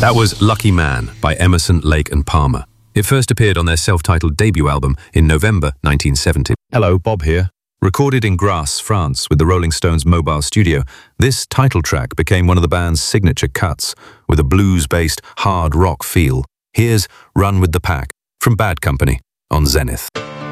That was Lucky Man by Emerson, Lake and Palmer. It first appeared on their self-titled debut album in November 1970. Hello, Bob here. Recorded in Grasse, France, with the Rolling Stones mobile studio, this title track became one of the band's signature cuts, with a blues-based hard rock feel. Here's Run with the Pack from Bad Company on Zenith.